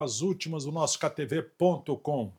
As últimas do nosso ktv.com.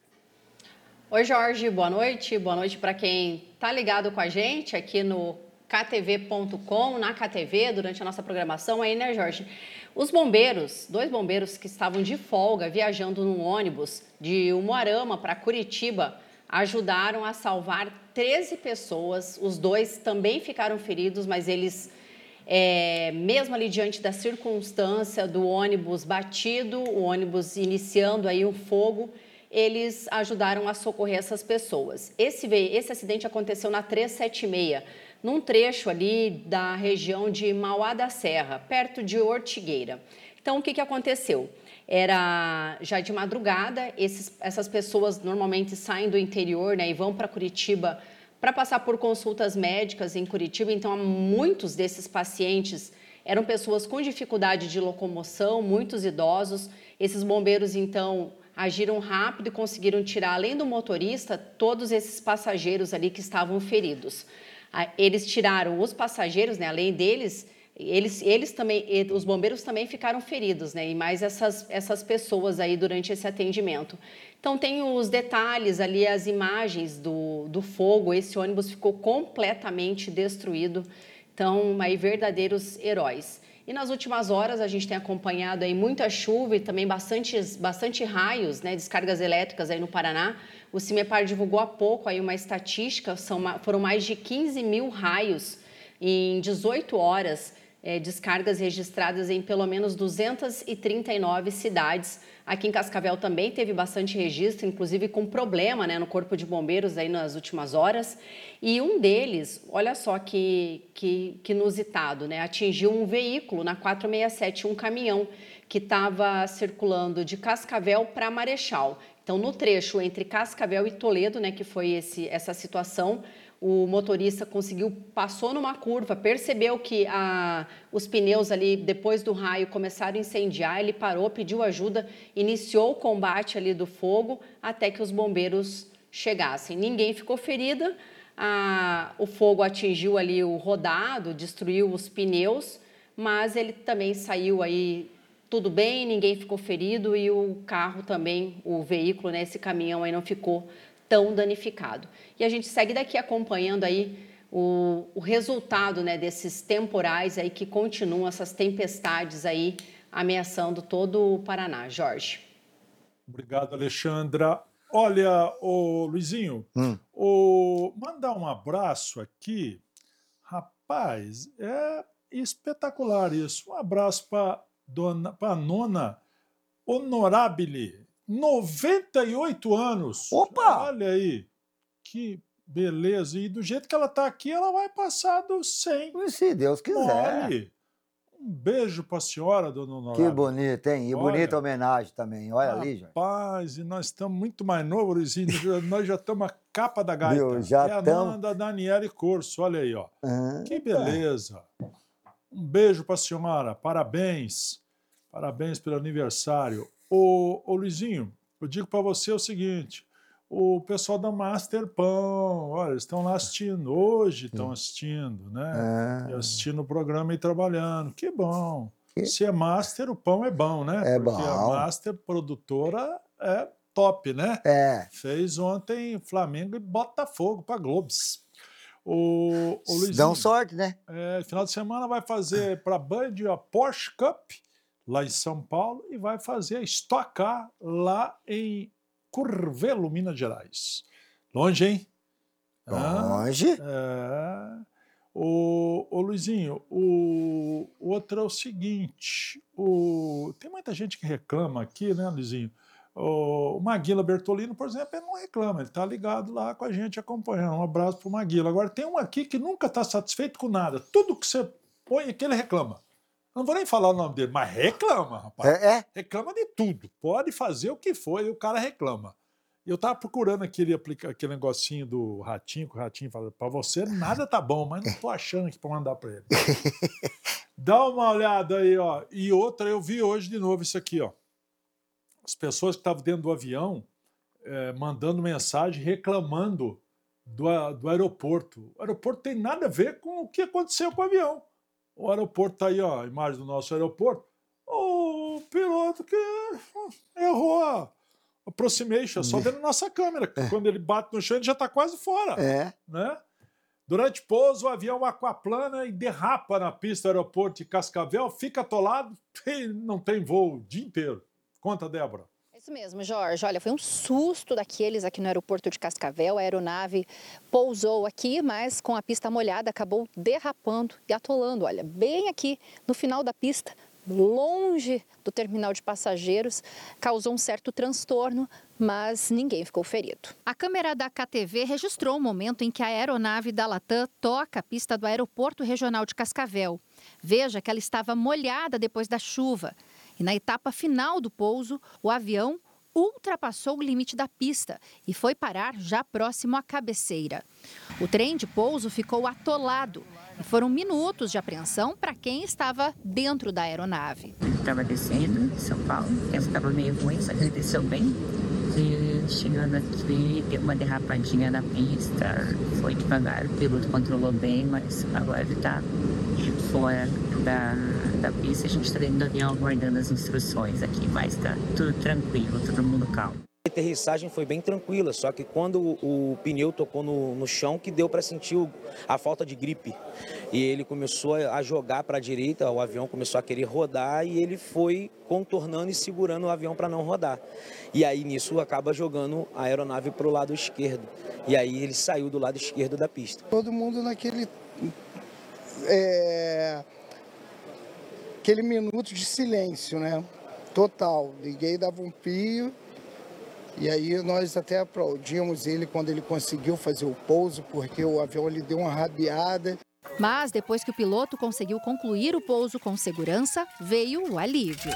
Oi, Jorge, boa noite. Boa noite para quem está ligado com a gente aqui no ktv.com, na KTV, durante a nossa programação aí, né, Jorge? Os bombeiros, dois bombeiros que estavam de folga viajando num ônibus de Umuarama para Curitiba, ajudaram a salvar 13 pessoas. Os dois também ficaram feridos, mas eles, mesmo ali diante da circunstância do ônibus batido, o ônibus iniciando aí um fogo, eles ajudaram a socorrer essas pessoas. Esse acidente aconteceu na 376, num trecho ali da região de Mauá da Serra, perto de Ortigueira. Então, o que aconteceu? Era já de madrugada, essas pessoas normalmente saem do interior, né, e vão para Curitiba para passar por consultas médicas em Curitiba. Então, muitos desses pacientes eram pessoas com dificuldade de locomoção, muitos idosos. Esses bombeiros, então, agiram rápido e conseguiram tirar, além do motorista, todos esses passageiros ali que estavam feridos. Eles tiraram os passageiros, né, além deles, eles também, os bombeiros também ficaram feridos, né, e mais essas pessoas aí durante esse atendimento. Então tem os detalhes ali, as imagens do fogo. Esse ônibus ficou completamente destruído. Então, aí verdadeiros heróis. E nas últimas horas a gente tem acompanhado aí muita chuva e também bastante raios, né, descargas elétricas aí no Paraná. O CIMEPAR divulgou há pouco aí uma estatística, foram mais de 15 mil raios em 18 horas, descargas registradas em pelo menos 239 cidades. Aqui em Cascavel também teve bastante registro, inclusive com problema, né, no Corpo de Bombeiros aí nas últimas horas. E um deles, olha só que inusitado, né, atingiu um veículo na 467, um caminhão que estava circulando de Cascavel para Marechal. Então, no trecho entre Cascavel e Toledo, né, que foi essa situação, o motorista passou numa curva, percebeu que os pneus ali, depois do raio, começaram a incendiar. Ele parou, pediu ajuda, iniciou o combate ali do fogo até que os bombeiros chegassem. Ninguém ficou ferida, o fogo atingiu ali o rodado, destruiu os pneus, mas ele também saiu aí tudo bem, ninguém ficou ferido e o carro também, o veículo, né, esse caminhão aí não ficou tão danificado. E a gente segue daqui acompanhando aí o resultado, né, desses temporais aí que continuam, essas tempestades aí ameaçando todo o Paraná. Jorge. Obrigado, Alexandra. Olha, Luizinho, mandar um abraço aqui. Rapaz, é espetacular isso. Um abraço para a nona Honorable, 98 anos. Opa! Olha aí, que beleza. E do jeito que ela está aqui, ela vai passar dos 100. Se Deus quiser. Mole. Um beijo para a senhora, dona Honorável. Que bonito, hein? E bonita homenagem também. Olha ali, gente. Rapaz, e nós estamos muito mais novos, Luizinho. Nós já estamos a capa da gaita. Viu, já é a nona da Daniele Corso, olha aí, ó. Que Eita. beleza. Um beijo para a senhora, parabéns. Parabéns pelo aniversário. Ô Luizinho, eu digo para você o seguinte, o pessoal da Master Pão, olha, eles estão lá assistindo, hoje estão assistindo, né? E assistindo o programa e trabalhando. Que bom. Se é Master, o pão é bom, né? É porque bom. a Master produtora é top, né? Fez ontem Flamengo e Botafogo para Globes. O Luizinho, dão sorte, né? Final de semana vai fazer para a Band a Porsche Cup, lá em São Paulo, e vai fazer a Stock Car lá em Curvelo, Minas Gerais. Longe, hein? Longe. O Luizinho, o outro é o seguinte, tem muita gente que reclama aqui, né, Luizinho? O Maguila Bertolino, por exemplo, ele não reclama, ele está ligado lá com a gente acompanhando. Um abraço para o Maguila. Agora, tem um aqui que nunca está satisfeito com nada. Tudo que você põe aqui, ele reclama. Eu não vou nem falar o nome dele, mas reclama, rapaz. Reclama de tudo. Pode fazer o que for e o cara reclama. Eu estava procurando aquele negocinho do Ratinho, que o Ratinho fala, para você nada tá bom, mas não estou achando aqui para mandar para ele. Dá uma olhada aí, ó. E outra, eu vi hoje de novo isso aqui, ó. As pessoas que estavam dentro do avião mandando mensagem reclamando do aeroporto. O aeroporto tem nada a ver com o que aconteceu com o avião. O aeroporto está aí, ó, a imagem do nosso aeroporto. O piloto que errou a approximation, só vendo nossa câmera, que quando ele bate no chão ele já está quase fora. Né? Durante pouso, o avião aquaplana e derrapa na pista do aeroporto de Cascavel, fica atolado e não tem voo o dia inteiro. Conta, Débora. Isso mesmo, Jorge. Olha, foi um susto daqueles aqui no aeroporto de Cascavel. A aeronave pousou aqui, mas com a pista molhada acabou derrapando e atolando. Olha, bem aqui no final da pista, longe do terminal de passageiros, causou um certo transtorno, mas ninguém ficou ferido. A câmera da KTV registrou o momento em que a aeronave da Latam toca a pista do Aeroporto Regional de Cascavel. Veja que ela estava molhada depois da chuva. E na etapa final do pouso, o avião ultrapassou o limite da pista e foi parar já próximo à cabeceira. O trem de pouso ficou atolado e foram minutos de apreensão para quem estava dentro da aeronave. Estava descendo de São Paulo, o tempo estava meio ruim, só que ele desceu bem. E chegando aqui, deu uma derrapadinha na pista, foi devagar, o piloto controlou bem, mas agora ele está fora da pista. A gente está dentro do avião aguardando as instruções aqui, mas está tudo tranquilo, todo mundo calmo. A aterrissagem foi bem tranquila, só que quando o pneu tocou no chão, que deu para sentir a falta de gripe. E ele começou a jogar para a direita, o avião começou a querer rodar e ele foi contornando e segurando o avião para não rodar. E aí nisso acaba jogando a aeronave para o lado esquerdo. E aí ele saiu do lado esquerdo da pista. Todo mundo naquele aquele minuto de silêncio, né? Total. Ninguém dava um pio. E aí nós até aplaudimos ele quando ele conseguiu fazer o pouso, porque o avião lhe deu uma rabiada. Mas depois que o piloto conseguiu concluir o pouso com segurança, veio o alívio.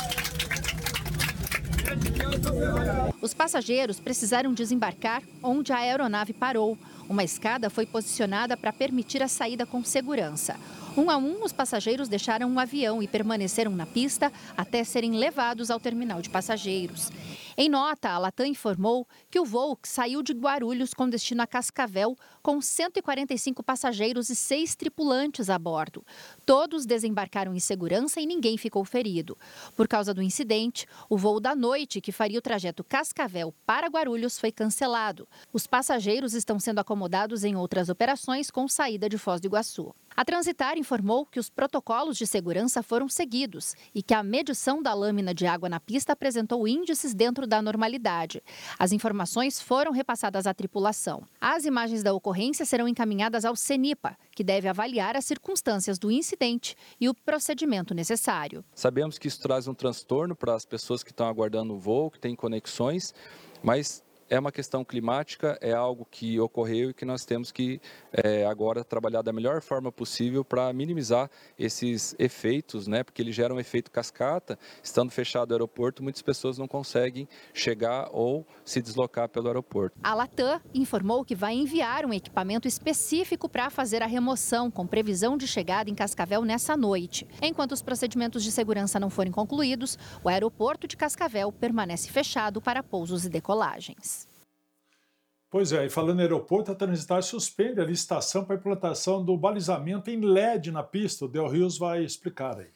Os passageiros precisaram desembarcar onde a aeronave parou. Uma escada foi posicionada para permitir a saída com segurança. Um a um, os passageiros deixaram o avião e permaneceram na pista até serem levados ao terminal de passageiros. Em nota, a Latam informou que o voo saiu de Guarulhos com destino a Cascavel, com 145 passageiros e 6 tripulantes a bordo. Todos desembarcaram em segurança e ninguém ficou ferido. Por causa do incidente, o voo da noite, que faria o trajeto Cascavel para Guarulhos, foi cancelado. Os passageiros estão sendo acomodados em outras operações com saída de Foz do Iguaçu. A Transitar informou que os protocolos de segurança foram seguidos e que a medição da lâmina de água na pista apresentou índices dentro da normalidade. As informações foram repassadas à tripulação. As imagens da ocorrência serão encaminhadas ao CENIPA, que deve avaliar as circunstâncias do incidente e o procedimento necessário. Sabemos que isso traz um transtorno para as pessoas que estão aguardando o voo, que têm conexões, mas é uma questão climática, é algo que ocorreu e que nós temos que agora trabalhar da melhor forma possível para minimizar esses efeitos, né? Porque ele gera um efeito cascata. Estando fechado o aeroporto, muitas pessoas não conseguem chegar ou se deslocar pelo aeroporto. A Latam informou que vai enviar um equipamento específico para fazer a remoção, com previsão de chegada em Cascavel nessa noite. Enquanto os procedimentos de segurança não forem concluídos, o aeroporto de Cascavel permanece fechado para pousos e decolagens. Pois é, e falando em aeroporto, a Transitar suspende a licitação para a implantação do balizamento em LED na pista. O Del Rios vai explicar aí.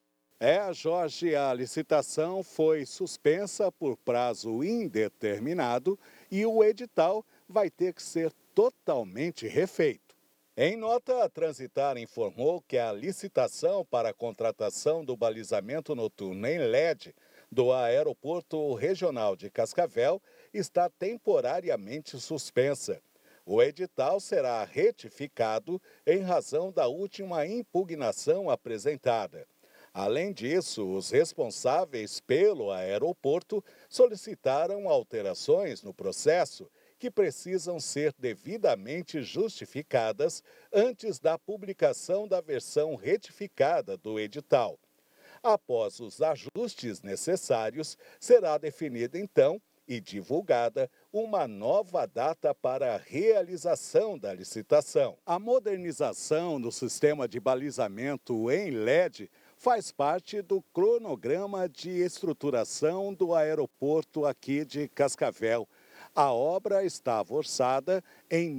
Jorge, a licitação foi suspensa por prazo indeterminado e o edital vai ter que ser totalmente refeito. Em nota, a Transitar informou que a licitação para a contratação do balizamento noturno em LED do Aeroporto Regional de Cascavel está temporariamente suspensa. O edital será retificado em razão da última impugnação apresentada. Além disso, os responsáveis pelo aeroporto solicitaram alterações no processo que precisam ser devidamente justificadas antes da publicação da versão retificada do edital. Após os ajustes necessários, será definida então e divulgada uma nova data para a realização da licitação. A modernização do sistema de balizamento em LED faz parte do cronograma de estruturação do aeroporto aqui de Cascavel. A obra estava orçada em R$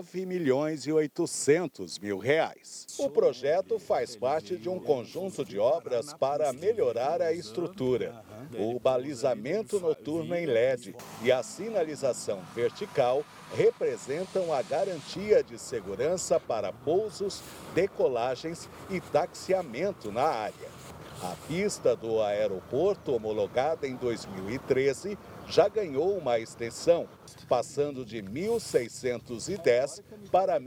9.800.000. O projeto faz parte de um conjunto de obras para melhorar a estrutura. O balizamento noturno em LED e a sinalização vertical representam a garantia de segurança para pousos, decolagens e taxiamento na área. A pista do aeroporto, homologada em 2013, já ganhou uma extensão, passando de 1.610 para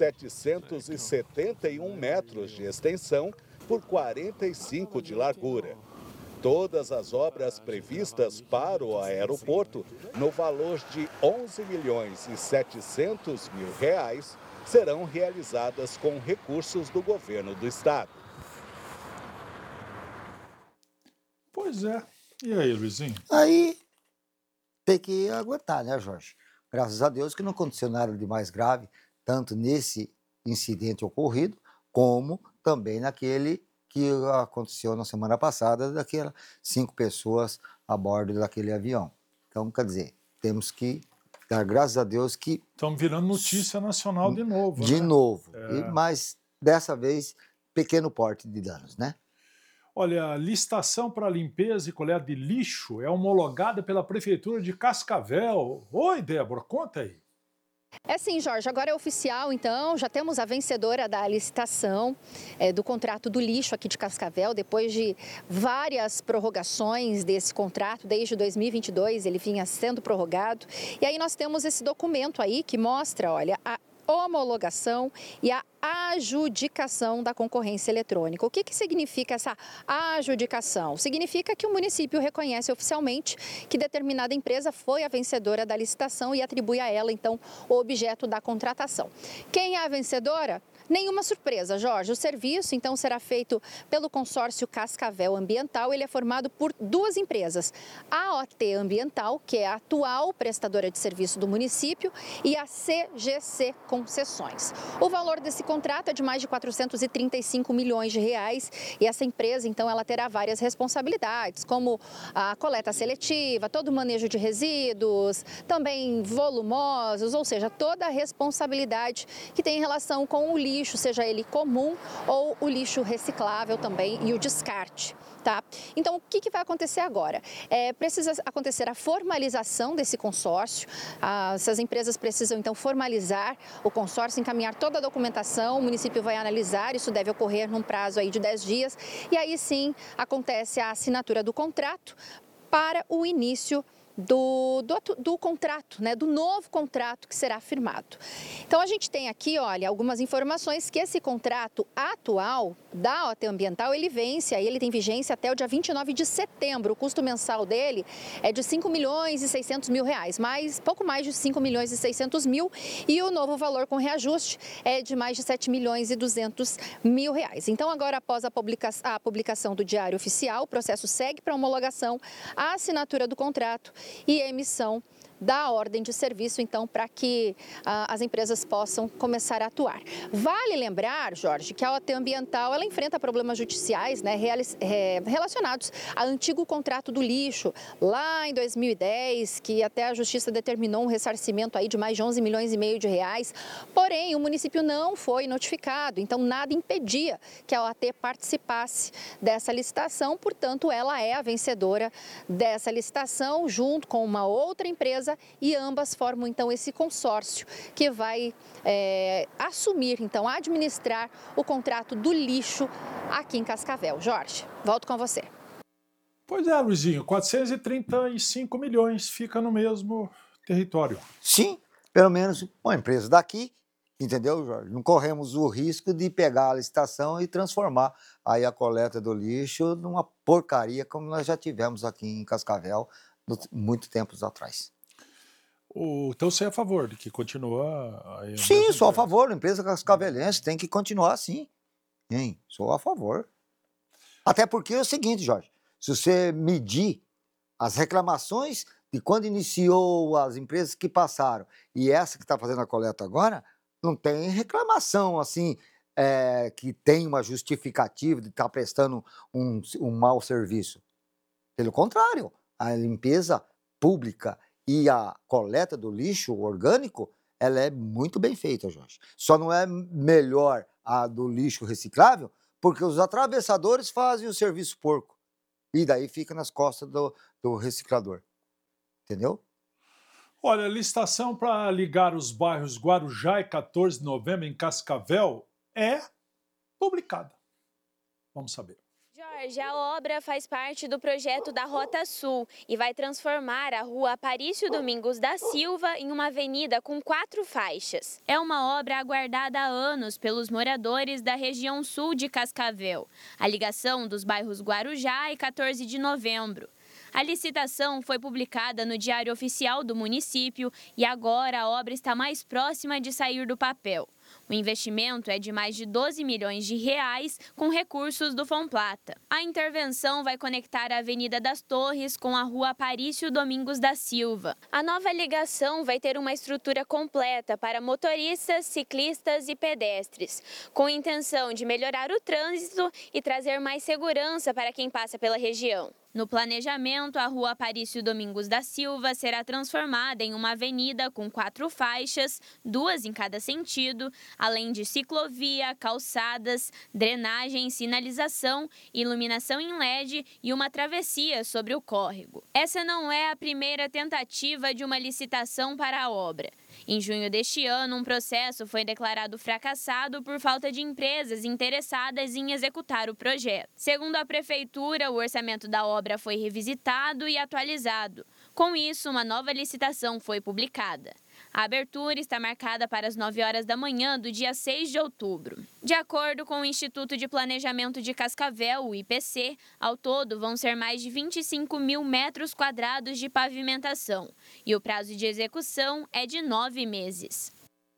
1.771 metros de extensão por 45 de largura. Todas as obras previstas para o aeroporto, no valor de R$ 11.700.000, serão realizadas com recursos do governo do estado. Pois é. E aí, Luizinho? Aí tem que aguentar, né, Jorge? Graças a Deus que não aconteceu nada de mais grave, tanto nesse incidente ocorrido, como também naquele que aconteceu na semana passada, daquelas 5 pessoas a bordo daquele avião. Então, quer dizer, temos que dar graças a Deus que... Estamos virando notícia nacional de novo. De né? novo. É. Mas, dessa vez, pequeno porte de danos, né? Olha, a licitação para limpeza e coleta de lixo é homologada pela Prefeitura de Cascavel. Oi, Débora, conta aí. É sim, Jorge, agora é oficial, então, já temos a vencedora da licitação do contrato do lixo aqui de Cascavel, depois de várias prorrogações desse contrato, desde 2022 ele vinha sendo prorrogado, e aí nós temos esse documento aí que mostra, olha, a homologação e a adjudicação da concorrência eletrônica. O que significa essa adjudicação? Significa que o município reconhece oficialmente que determinada empresa foi a vencedora da licitação e atribui a ela, então, o objeto da contratação. Quem é a vencedora? Nenhuma surpresa, Jorge. O serviço, então, será feito pelo consórcio Cascavel Ambiental. Ele é formado por 2 empresas. A OT Ambiental, que é a atual prestadora de serviço do município, e a CGC Concessões. O valor desse contrato é de mais de 435 milhões de reais. E essa empresa, então, ela terá várias responsabilidades, como a coleta seletiva, todo o manejo de resíduos, também volumosos, ou seja, toda a responsabilidade que tem relação com o lixo, seja ele comum ou o lixo reciclável também e o descarte. Tá? Então, o que vai acontecer agora? Precisa acontecer a formalização desse consórcio. Essas empresas precisam, então, formalizar o consórcio, encaminhar toda a documentação, o município vai analisar, isso deve ocorrer num prazo aí de 10 dias, e aí sim acontece a assinatura do contrato para o início do contrato, né, do novo contrato que será firmado. Então, a gente tem aqui, olha, algumas informações que esse contrato atual da OT Ambiental, ele vence, aí ele tem vigência até o dia 29 de setembro. O custo mensal dele é de R$ 5.600.000, pouco mais de R$ 5.600.000, e o novo valor com reajuste é de mais de R$ 7.200.000. Então, agora, após a publicação do Diário Oficial, o processo segue para homologação, a assinatura do contrato e a emissão da ordem de serviço, então, para que as empresas possam começar a atuar. Vale lembrar, Jorge, que a OT Ambiental, ela enfrenta problemas judiciais, né, relacionados ao antigo contrato do lixo, lá em 2010, que até a Justiça determinou um ressarcimento aí de mais de 11 milhões e meio de reais, porém, o município não foi notificado, então nada impedia que a OAT participasse dessa licitação, portanto, ela é a vencedora dessa licitação, junto com uma outra empresa, e ambas formam, então, esse consórcio que vai assumir, então, administrar o contrato do lixo aqui em Cascavel. Jorge, volto com você. Pois é, Luizinho, 435 milhões fica no mesmo território. Sim, pelo menos uma empresa daqui, entendeu, Jorge? Não corremos o risco de pegar a licitação e transformar aí a coleta do lixo numa porcaria como nós já tivemos aqui em Cascavel muito tempos atrás. Então você é a favor de que continua aí? Sim, sou a favor. A empresa cascavelense tem que continuar assim. Sim, sou a favor. Até porque é o seguinte, Jorge, se você medir as reclamações de quando iniciou as empresas que passaram e essa que está fazendo a coleta agora, não tem reclamação assim que tem uma justificativa de estar prestando um mau serviço. Pelo contrário, a limpeza pública e a coleta do lixo orgânico, ela é muito bem feita, Jorge. Só não é melhor a do lixo reciclável, porque os atravessadores fazem o serviço porco. E daí fica nas costas do reciclador. Entendeu? Olha, a licitação para ligar os bairros Guarujá e 14 de novembro em Cascavel é publicada. Vamos saber. Jorge, a obra faz parte do projeto da Rota Sul e vai transformar a rua Aparício Domingos da Silva em uma avenida com 4 faixas. É uma obra aguardada há anos pelos moradores da região sul de Cascavel. A ligação dos bairros Guarujá e 14 de novembro. A licitação foi publicada no Diário Oficial do município e agora a obra está mais próxima de sair do papel. O investimento é de mais de 12 milhões de reais com recursos do Fomplata. A intervenção vai conectar a Avenida das Torres com a Rua Aparício Domingos da Silva. A nova ligação vai ter uma estrutura completa para motoristas, ciclistas e pedestres, com a intenção de melhorar o trânsito e trazer mais segurança para quem passa pela região. No planejamento, a Rua Aparício Domingos da Silva será transformada em uma avenida com 4 faixas, 2 em cada sentido, além de ciclovia, calçadas, drenagem, sinalização, iluminação em LED e uma travessia sobre o córrego. Essa não é a primeira tentativa de uma licitação para a obra. Em junho deste ano, um processo foi declarado fracassado por falta de empresas interessadas em executar o projeto. Segundo a Prefeitura, o orçamento da obra foi revisitado e atualizado. Com isso, uma nova licitação foi publicada. A abertura está marcada para as 9 horas da manhã do dia 6 de outubro. De acordo com o Instituto de Planejamento de Cascavel, o IPC, ao todo vão ser mais de 25 mil metros quadrados de pavimentação e o prazo de execução é de 9 meses.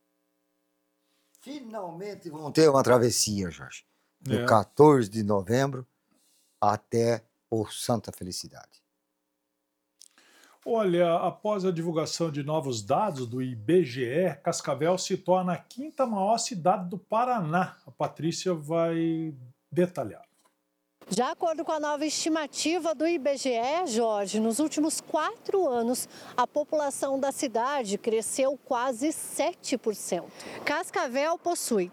Finalmente vão ter uma travessia, Jorge, do 14 de novembro até o Santa Felicidade. Olha, após a divulgação de novos dados do IBGE, Cascavel se torna a 5ª maior cidade do Paraná. A Patrícia vai detalhar. De acordo com a nova estimativa do IBGE, Jorge, nos últimos 4 anos, a população da cidade cresceu quase 7%. Cascavel possui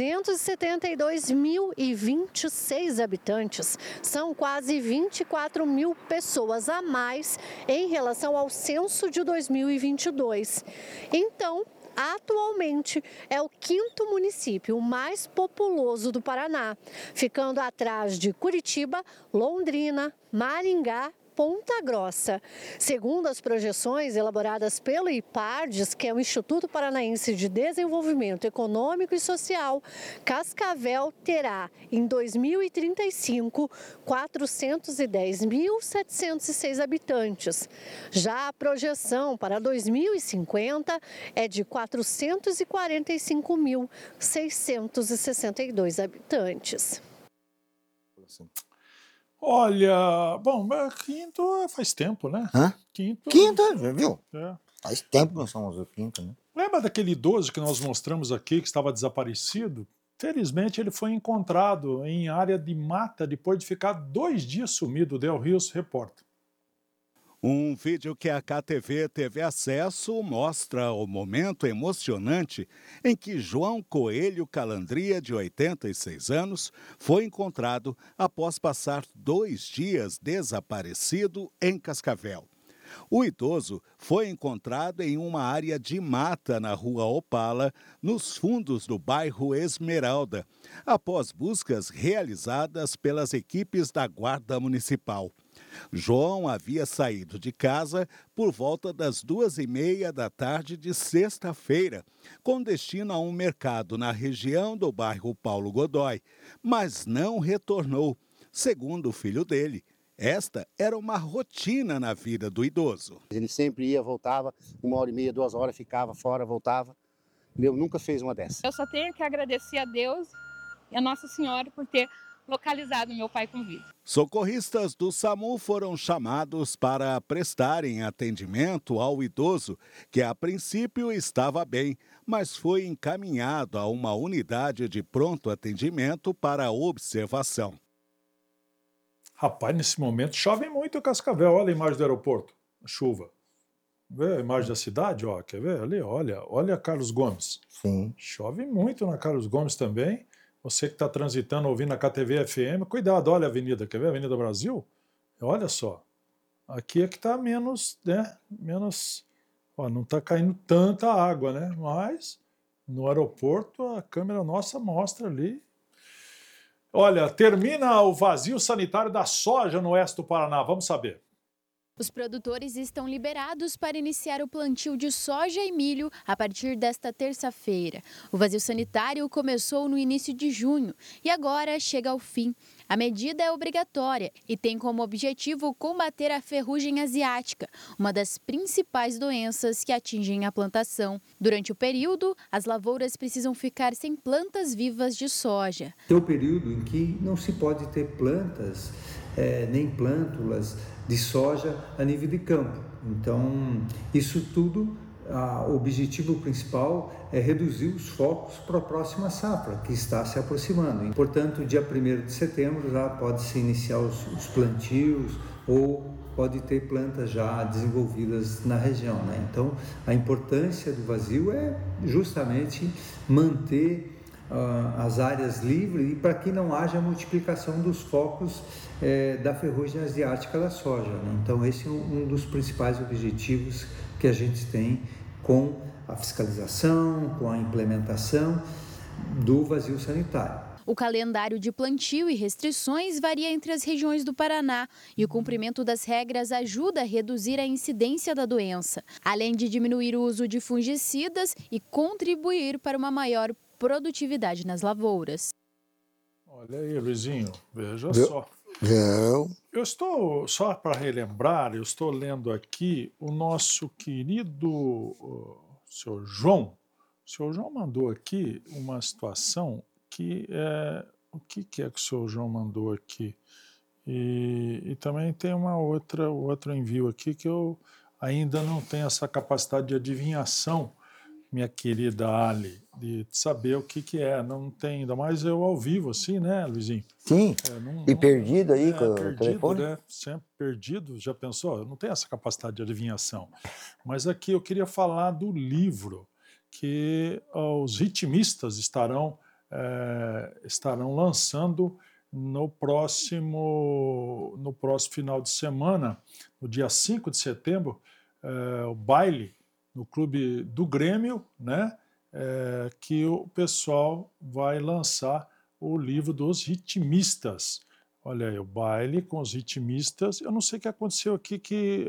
372.026 habitantes. São quase 24 mil pessoas a mais em relação ao censo de 2022. Então, atualmente é o 5º município mais populoso do Paraná, ficando atrás de Curitiba, Londrina, Maringá, Ponta Grossa. Segundo as projeções elaboradas pelo IPARDES, que é o Instituto Paranaense de Desenvolvimento Econômico e Social, Cascavel terá, em 2035, 410.706 habitantes. Já a projeção para 2050 é de 445.662 habitantes. Olha, bom, quinto faz tempo, né? Hã? Quinto, viu? É. Faz tempo que nós somos o 5º, né? Lembra daquele idoso que nós mostramos aqui, que estava desaparecido? Felizmente, ele foi encontrado em área de mata depois de ficar 2 dias sumido, Del Rios repórter. Um vídeo que a KTV teve acesso mostra o momento emocionante em que João Coelho Calandria, de 86 anos, foi encontrado após passar 2 dias desaparecido em Cascavel. O idoso foi encontrado em uma área de mata na Rua Opala, nos fundos do bairro Esmeralda, após buscas realizadas pelas equipes da Guarda Municipal. João havia saído de casa por volta das 2h30 da tarde de sexta-feira, com destino a um mercado na região do bairro Paulo Godoy, mas não retornou, segundo o filho dele. Esta era uma rotina na vida do idoso. Ele sempre ia, voltava, 1h30, 2 horas, ficava fora, voltava. Eu nunca fez uma dessa. Eu só tenho que agradecer a Deus e a Nossa Senhora por ter localizado meu pai com vida. Socorristas do SAMU foram chamados para prestarem atendimento ao idoso, que a princípio estava bem, mas foi encaminhado a uma unidade de pronto atendimento para observação. Rapaz, nesse momento chove muito em Cascavel. Olha a imagem do aeroporto. A chuva. Vê a imagem da cidade, ó, quer ver ali? Olha Carlos Gomes. Sim. Chove muito na Carlos Gomes também. Você que está transitando, ouvindo a KTV FM, cuidado, olha a avenida, quer ver? Avenida Brasil? Olha só. Aqui é que está menos, né? Ó, não está caindo tanta água, né? Mas no aeroporto a câmera nossa mostra ali. Olha, termina o vazio sanitário da soja no oeste do Paraná. Vamos saber. Os produtores estão liberados para iniciar o plantio de soja e milho a partir desta terça-feira. O vazio sanitário começou no início de junho e agora chega ao fim. A medida é obrigatória e tem como objetivo combater a ferrugem asiática, uma das principais doenças que atingem a plantação. Durante o período, as lavouras precisam ficar sem plantas vivas de soja. É o período em que não se pode ter plantas nem plântulas de soja a nível de campo. Então, isso tudo, o objetivo principal é reduzir os focos para a próxima safra, que está se aproximando. E, portanto, dia 1º de setembro já pode-se iniciar os plantios ou pode ter plantas já desenvolvidas na região, né? Então, a importância do vazio é justamente manter as áreas livres e para que não haja multiplicação dos focos da ferrugem asiática da soja, né? Então esse é um dos principais objetivos que a gente tem com a fiscalização, com a implementação do vazio sanitário. O calendário de plantio e restrições varia entre as regiões do Paraná e o cumprimento das regras ajuda a reduzir a incidência da doença, além de diminuir o uso de fungicidas e contribuir para uma maior produtividade nas lavouras. Olha aí, Luizinho, veja só. Eu estou, só para relembrar, eu estou lendo aqui o nosso querido senhor João. O senhor João mandou aqui uma situação que é... O que é que o senhor João mandou aqui? E também tem outro envio aqui que eu ainda não tenho essa capacidade de adivinhação, minha querida Ali, de saber o que é. Não tem, ainda mais eu ao vivo, assim, né, Luizinho? Sim, perdido aí com o telefone? Né? Sempre perdido, já pensou? Eu não tenho essa capacidade de adivinhação. Mas aqui eu queria falar do livro que os ritmistas estarão lançando no próximo final de semana, no dia 5 de setembro, o baile no Clube do Grêmio, né? Que o pessoal vai lançar o livro dos ritmistas. Olha aí, o baile com os ritmistas. Eu não sei o que aconteceu aqui, que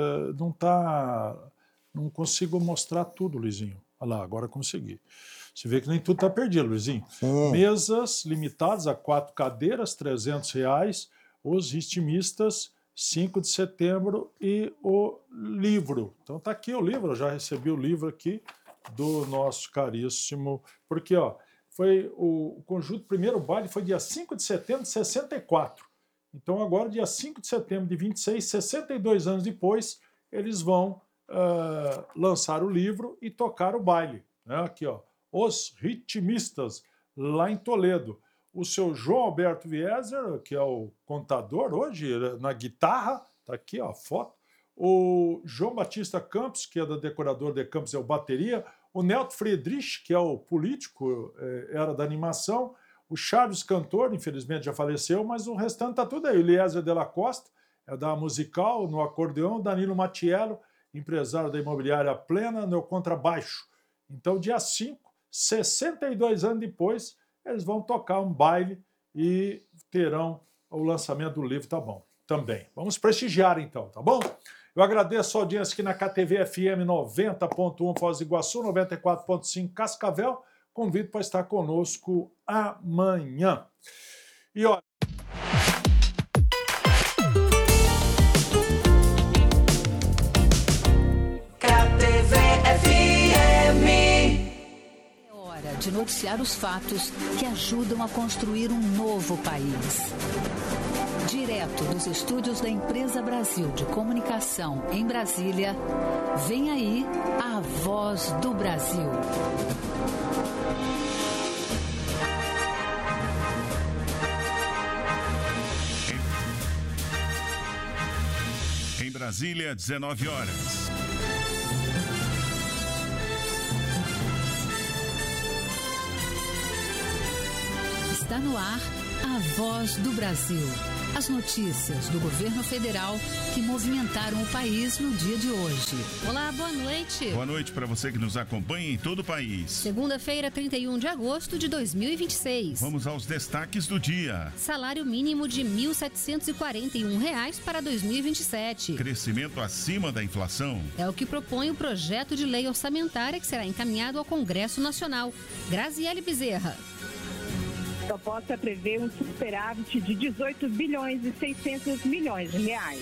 não consigo mostrar tudo, Luizinho. Olha lá, agora consegui. Você vê que nem tudo está perdido, Luizinho. Mesas limitadas a 4 cadeiras, R$300. Os ritmistas, 5 de setembro, e o livro. Então tá aqui o livro, eu já recebi o livro aqui do nosso caríssimo, porque foi o conjunto, primeiro baile foi dia 5 de setembro de 64. Então agora, dia 5 de setembro de 26, 62 anos depois, eles vão lançar o livro e tocar o baile, né? Aqui, Os Ritmistas, lá em Toledo. O seu João Alberto Wieser, que é o contador hoje, na guitarra, está aqui a foto. O João Batista Campos, que é da Decorador de Campos, é o bateria. O Nelto Friedrich, que é o político, era da animação. O Charles Cantor, infelizmente já faleceu, mas o restante está tudo aí. O Eliezer de la Costa, é da musical, no acordeão. Danilo Matiello, empresário da imobiliária Plena, no contrabaixo. Então, dia 5, 62 anos depois, eles vão tocar um baile e terão o lançamento do livro, tá bom, também. Vamos prestigiar então, tá bom? Eu agradeço a audiência aqui na KTV FM 90.1 Foz do Iguaçu, 94.5 Cascavel. Convido para estar conosco amanhã. E olha... De noticiar os fatos que ajudam a construir um novo país. Direto dos estúdios da Empresa Brasil de Comunicação em Brasília, vem aí a Voz do Brasil. Em Brasília, 19 horas. Está no ar a Voz do Brasil. As notícias do governo federal que movimentaram o país no dia de hoje. Olá, boa noite. Boa noite para você que nos acompanha em todo o país. Segunda-feira, 31 de agosto de 2026. Vamos aos destaques do dia. Salário mínimo de R$ 1.741 para 2027. Crescimento acima da inflação. É o que propõe o projeto de lei orçamentária que será encaminhado ao Congresso Nacional. Graziele Bezerra. A proposta prevê um superávit de 18 bilhões e 600 milhões de reais.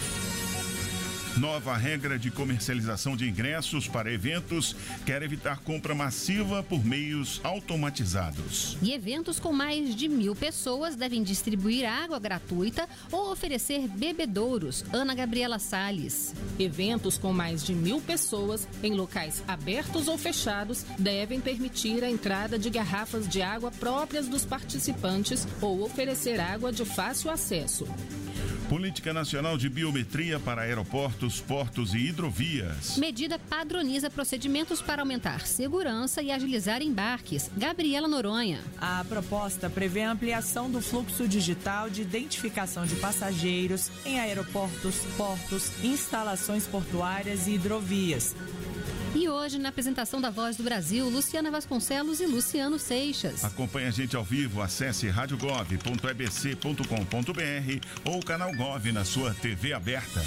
Nova regra de comercialização de ingressos para eventos quer evitar compra massiva por meios automatizados. E eventos com mais de 1.000 pessoas devem distribuir água gratuita ou oferecer bebedouros. Ana Gabriela Salles. Eventos com mais de 1.000 pessoas em locais abertos ou fechados devem permitir a entrada de garrafas de água próprias dos participantes ou oferecer água de fácil acesso. Política Nacional de Biometria para aeroportos, portos e hidrovias. Medida padroniza procedimentos para aumentar segurança e agilizar embarques. Gabriela Noronha. A proposta prevê a ampliação do fluxo digital de identificação de passageiros em aeroportos, portos, instalações portuárias e hidrovias. E hoje, na apresentação da Voz do Brasil, Luciana Vasconcelos e Luciano Seixas. Acompanhe a gente ao vivo, acesse radiogov.ebc.com.br ou o canal Gov na sua TV aberta.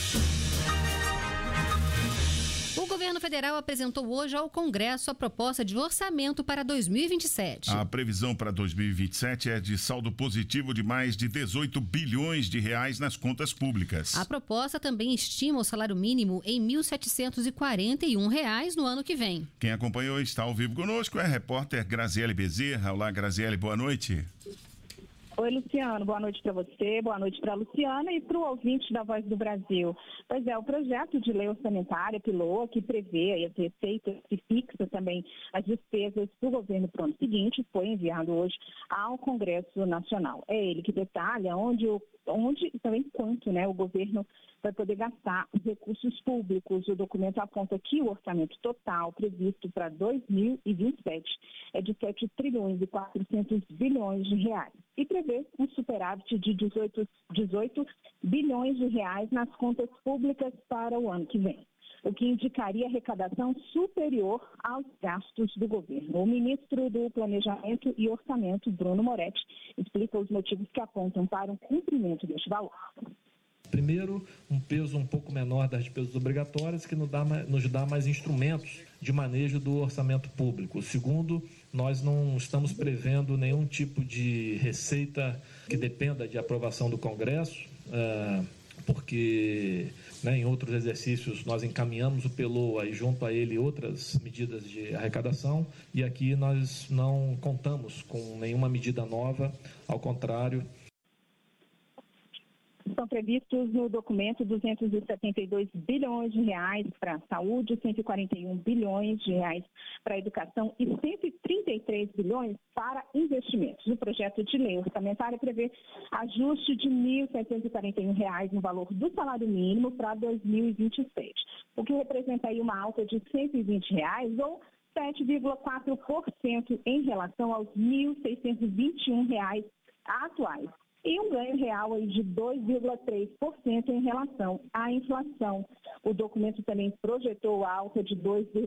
O governo federal apresentou hoje ao Congresso a proposta de orçamento para 2027. A previsão para 2027 é de saldo positivo de mais de 18 bilhões de reais nas contas públicas. A proposta também estima o salário mínimo em R$ 1.741 no ano que vem. Quem acompanhou e está ao vivo conosco é a repórter Graziele Bezerra. Olá, Graziele, boa noite. Oi, Luciano, boa noite para você, boa noite para a Luciana e para o ouvinte da Voz do Brasil. Pois é, o projeto de lei orçamentária PILOA, que prevê as receitas e fixa também as despesas do governo para o ano seguinte, foi enviado hoje ao Congresso Nacional. É ele que detalha onde e também quanto, né, o governo vai poder gastar os recursos públicos. O documento aponta que o orçamento total previsto para 2027 é de 7 trilhões e 400 bilhões de reais e prevê um superávit de 18 bilhões de reais nas contas públicas para o ano que vem, o que indicaria arrecadação superior aos gastos do governo. O ministro do Planejamento e Orçamento, Bruno Moretti, explica os motivos que apontam para o cumprimento deste valor. Primeiro, um peso um pouco menor das despesas obrigatórias, que nos dá mais instrumentos de manejo do orçamento público. Segundo, nós não estamos prevendo nenhum tipo de receita que dependa de aprovação do Congresso, porque em outros exercícios nós encaminhamos o PILOA e junto a ele outras medidas de arrecadação, e aqui nós não contamos com nenhuma medida nova, ao contrário. São previstos no documento 272 bilhões de reais para a saúde, 141 bilhões de reais para a educação e 133 bilhões para investimentos. O projeto de lei orçamentária prevê ajuste de R$ 1.741 no valor do salário mínimo para 2026, o que representa aí uma alta de R$ 120 ou 7,4% em relação aos R$ 1.621 atuais. E um ganho real aí de 2,3% em relação à inflação. O documento também projetou alta de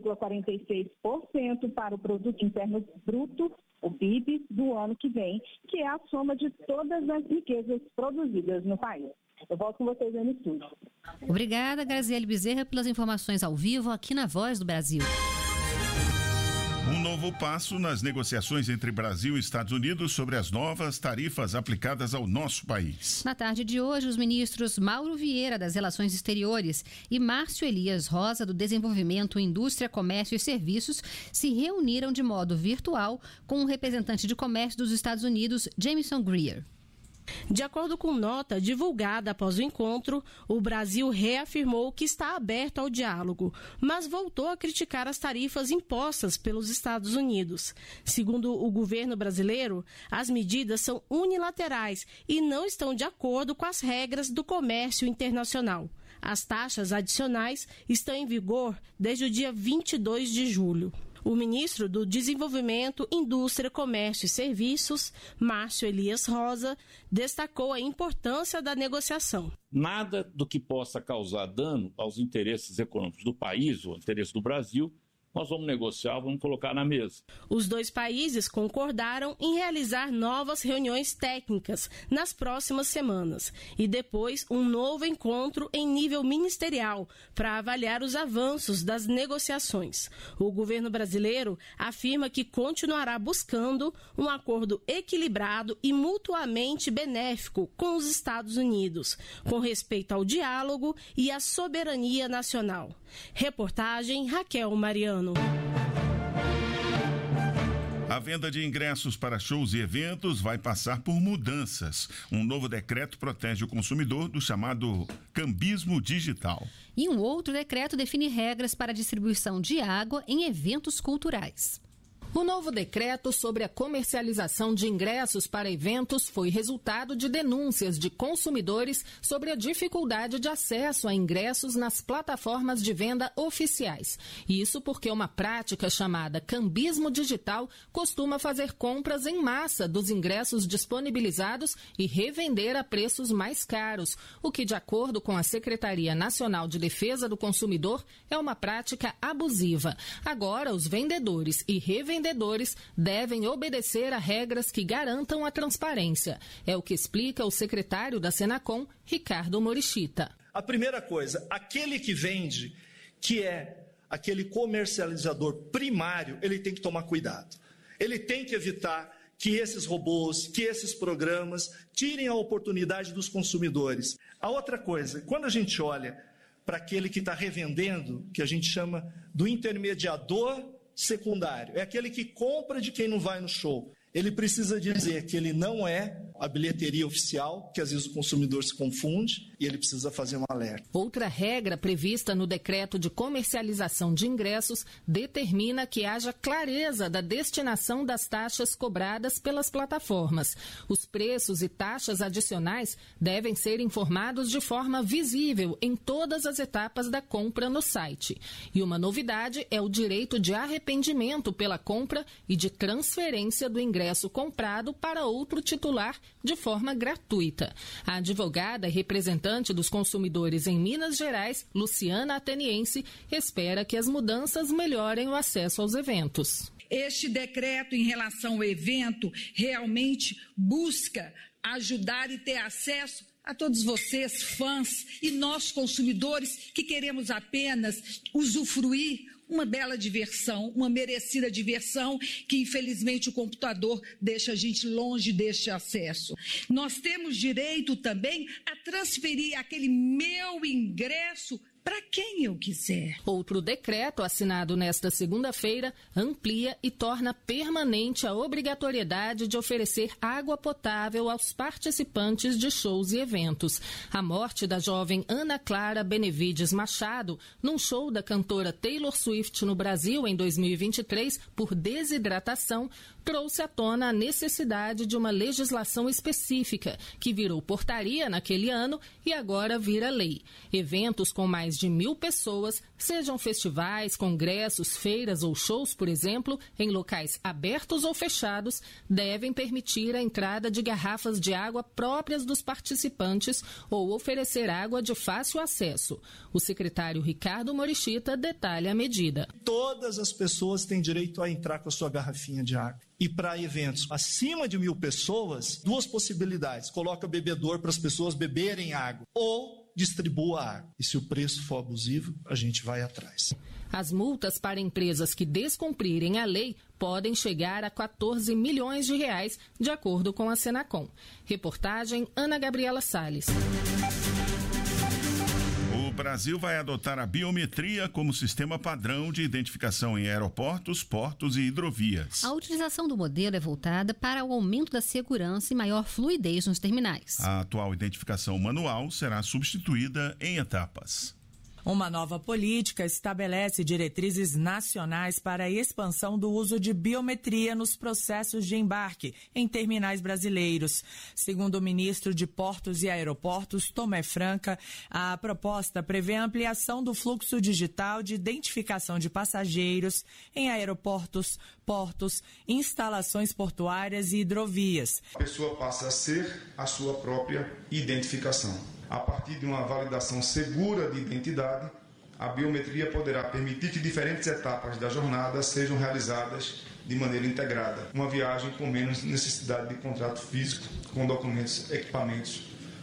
2,46% para o Produto Interno Bruto, o PIB, do ano que vem, que é a soma de todas as riquezas produzidas no país. Eu volto com vocês aí no estúdio. Obrigada, Graziele Bezerra, pelas informações ao vivo aqui na Voz do Brasil. Um novo passo nas negociações entre Brasil e Estados Unidos sobre as novas tarifas aplicadas ao nosso país. Na tarde de hoje, os ministros Mauro Vieira, das Relações Exteriores, e Márcio Elias Rosa, do Desenvolvimento, Indústria, Comércio e Serviços, se reuniram de modo virtual com o representante de comércio dos Estados Unidos, Jameson Greer. De acordo com nota divulgada após o encontro, o Brasil reafirmou que está aberto ao diálogo, mas voltou a criticar as tarifas impostas pelos Estados Unidos. Segundo o governo brasileiro, as medidas são unilaterais e não estão de acordo com as regras do comércio internacional. As taxas adicionais estão em vigor desde o dia 22 de julho. O ministro do Desenvolvimento, Indústria, Comércio e Serviços, Márcio Elias Rosa, destacou a importância da negociação. Nada do que possa causar dano aos interesses econômicos do país ou interesse do Brasil, nós vamos negociar, vamos colocar na mesa. Os dois países concordaram em realizar novas reuniões técnicas nas próximas semanas e depois um novo encontro em nível ministerial para avaliar os avanços das negociações. O governo brasileiro afirma que continuará buscando um acordo equilibrado e mutuamente benéfico com os Estados Unidos, com respeito ao diálogo e à soberania nacional. Reportagem Raquel Mariano. A venda de ingressos para shows e eventos vai passar por mudanças. Um novo decreto protege o consumidor do chamado cambismo digital. E um outro decreto define regras para a distribuição de água em eventos culturais. O novo decreto sobre a comercialização de ingressos para eventos foi resultado de denúncias de consumidores sobre a dificuldade de acesso a ingressos nas plataformas de venda oficiais. Isso porque uma prática chamada cambismo digital costuma fazer compras em massa dos ingressos disponibilizados e revender a preços mais caros, o que, de acordo com a Secretaria Nacional de Defesa do Consumidor, é uma prática abusiva. Agora, os vendedores e revendedores devem obedecer a regras que garantam a transparência. É o que explica o secretário da Senacom, Ricardo Morishita. A primeira coisa, aquele que vende, que é aquele comercializador primário, ele tem que tomar cuidado. Ele tem que evitar que esses robôs, que esses programas tirem a oportunidade dos consumidores. A outra coisa, quando a gente olha para aquele que está revendendo, que a gente chama do intermediador secundário, é aquele que compra de quem não vai no show. Ele precisa dizer que ele não é a bilheteria oficial, que às vezes o consumidor se confunde, e ele precisa fazer um alerta. Outra regra prevista no decreto de comercialização de ingressos determina que haja clareza da destinação das taxas cobradas pelas plataformas. Os preços e taxas adicionais devem ser informados de forma visível em todas as etapas da compra no site. E uma novidade é o direito de arrependimento pela compra e de transferência do ingresso comprado para outro titular de forma gratuita. A advogada e representante dos consumidores em Minas Gerais, Luciana Ateniense, espera que as mudanças melhorem o acesso aos eventos. Este decreto em relação ao evento realmente busca ajudar e ter acesso a todos vocês, fãs, e nós, consumidores, que queremos apenas usufruir uma bela diversão, uma merecida diversão, que infelizmente o computador deixa a gente longe deste acesso. Nós temos direito também a transferir aquele meu ingresso para quem eu quiser. Outro decreto, assinado nesta segunda-feira, amplia e torna permanente a obrigatoriedade de oferecer água potável aos participantes de shows e eventos. A morte da jovem Ana Clara Benevides Machado, num show da cantora Taylor Swift no Brasil em 2023, por desidratação, trouxe à tona a necessidade de uma legislação específica, que virou portaria naquele ano e agora vira lei. Eventos com mais de 1.000 pessoas, sejam festivais, congressos, feiras ou shows, por exemplo, em locais abertos ou fechados, devem permitir a entrada de garrafas de água próprias dos participantes ou oferecer água de fácil acesso. O secretário Ricardo Morishita detalha a medida. Todas as pessoas têm direito a entrar com a sua garrafinha de água. E para eventos acima de 1.000 pessoas, duas possibilidades. Coloca bebedor para as pessoas beberem água ou distribua água. E se o preço for abusivo, a gente vai atrás. As multas para empresas que descumprirem a lei podem chegar a 14 milhões de reais, de acordo com a Senacom. Reportagem Ana Gabriela Salles. O Brasil vai adotar a biometria como sistema padrão de identificação em aeroportos, portos e hidrovias. A utilização do modelo é voltada para o aumento da segurança e maior fluidez nos terminais. A atual identificação manual será substituída em etapas. Uma nova política estabelece diretrizes nacionais para a expansão do uso de biometria nos processos de embarque em terminais brasileiros. Segundo o ministro de Portos e Aeroportos, Tomé Franca, a proposta prevê a ampliação do fluxo digital de identificação de passageiros em aeroportos, portos, instalações portuárias e hidrovias. A pessoa passa a ser a sua própria identificação. A partir de uma validação segura de identidade, a biometria poderá permitir que diferentes etapas da jornada sejam realizadas de maneira integrada. Uma viagem com menos necessidade de contrato físico com documentos, equipamentos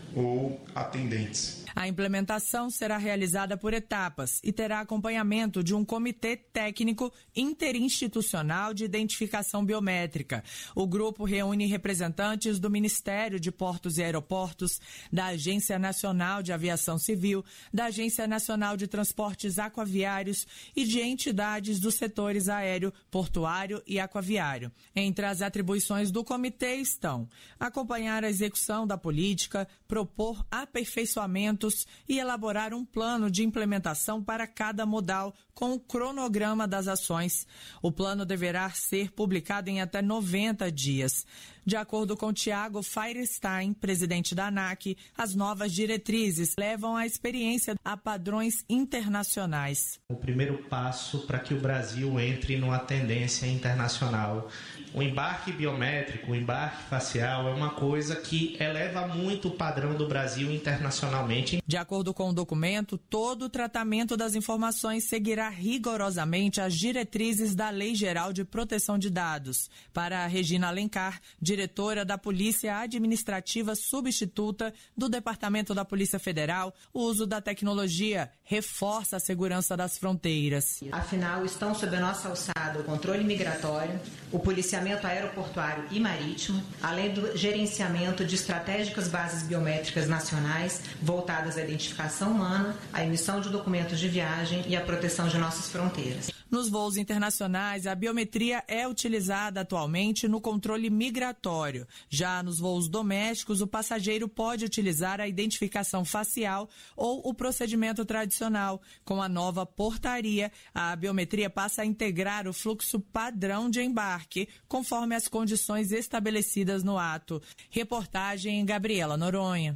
ou atendentes. A implementação será realizada por etapas e terá acompanhamento de um comitê técnico interinstitucional de identificação biométrica. O grupo reúne representantes do Ministério de Portos e Aeroportos, da Agência Nacional de Aviação Civil, da Agência Nacional de Transportes Aquaviários e de entidades dos setores aéreo, portuário e aquaviário. Entre as atribuições do comitê estão acompanhar a execução da política, propor aperfeiçoamento e elaborar um plano de implementação para cada modal com o cronograma das ações. O plano deverá ser publicado em até 90 dias. De acordo com Tiago Feierstein, presidente da ANAC, as novas diretrizes levam a experiência a padrões internacionais. O primeiro passo para que o Brasil entre numa tendência internacional. O embarque biométrico, o embarque facial é uma coisa que eleva muito o padrão do Brasil internacionalmente. De acordo com o documento, todo o tratamento das informações seguirá rigorosamente as diretrizes da Lei Geral de Proteção de Dados. Para a Regina Alencar, diretora da Polícia Administrativa Substituta do Departamento da Polícia Federal, o uso da tecnologia reforça a segurança das fronteiras. Afinal, estão sob a nossa alçada o controle migratório, o policiamento aeroportuário e marítimo, além do gerenciamento de estratégicas bases biométricas nacionais voltadas à identificação humana, à emissão de documentos de viagem e à proteção de nossas fronteiras. Nos voos internacionais, a biometria é utilizada atualmente no controle migratório. Já nos voos domésticos, o passageiro pode utilizar a identificação facial ou o procedimento tradicional. Com a nova portaria, a biometria passa a integrar o fluxo padrão de embarque, conforme as condições estabelecidas no ato. Reportagem Gabriela Noronha.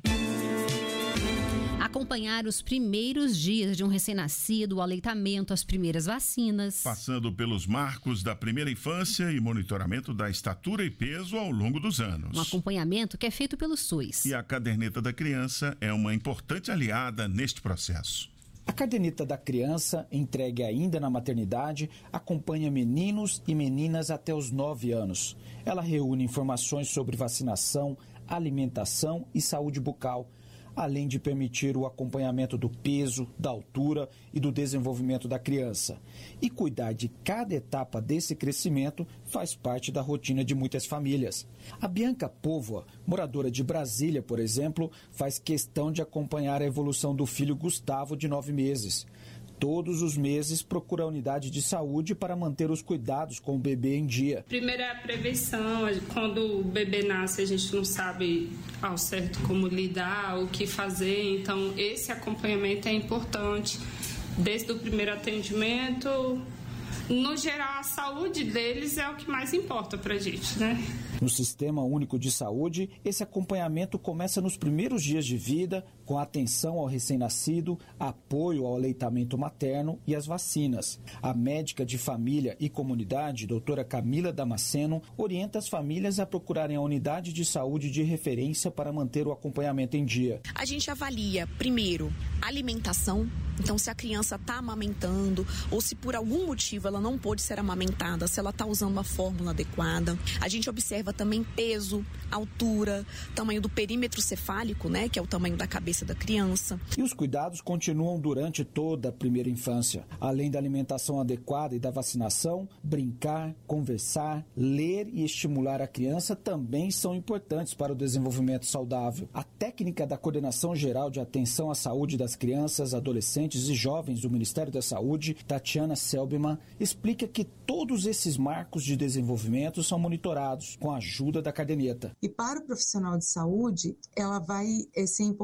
Acompanhar os primeiros dias de um recém-nascido, o aleitamento, as primeiras vacinas. Passando pelos marcos da primeira infância e monitoramento da estatura e peso ao longo dos anos. Um acompanhamento que é feito pelo SUS. E a caderneta da criança é uma importante aliada neste processo. A caderneta da criança, entregue ainda na maternidade, acompanha meninos e meninas até os 9 anos. Ela reúne informações sobre vacinação, alimentação e saúde bucal, além de permitir o acompanhamento do peso, da altura e do desenvolvimento da criança. E cuidar de cada etapa desse crescimento faz parte da rotina de muitas famílias. A Bianca Póvoa, moradora de Brasília, por exemplo, faz questão de acompanhar a evolução do filho Gustavo, de 9 meses. Todos os meses procura a unidade de saúde para manter os cuidados com o bebê em dia. Primeiro é a prevenção. Quando o bebê nasce, a gente não sabe ao certo como lidar, o que fazer. Então, esse acompanhamento é importante. Desde o primeiro atendimento, no geral, a saúde deles é o que mais importa para a gente, né? No Sistema Único de Saúde, esse acompanhamento começa nos primeiros dias de vida, com atenção ao recém-nascido, apoio ao aleitamento materno e as vacinas. A médica de família e comunidade, doutora Camila Damasceno, orienta as famílias a procurarem a unidade de saúde de referência para manter o acompanhamento em dia. A gente avalia, primeiro, a alimentação. Então, se a criança está amamentando ou se por algum motivo ela não pôde ser amamentada, se ela está usando uma fórmula adequada. A gente observa também peso, altura, tamanho do perímetro cefálico, né, que é o tamanho da cabeça da criança. E os cuidados continuam durante toda a primeira infância. Além da alimentação adequada e da vacinação, brincar, conversar, ler e estimular a criança também são importantes para o desenvolvimento saudável. A técnica da Coordenação Geral de Atenção à Saúde das Crianças, Adolescentes e Jovens do Ministério da Saúde, Tatiana Selbman, explica que todos esses marcos de desenvolvimento são monitorados com a ajuda da caderneta. E para o profissional de saúde, ela vai ser importante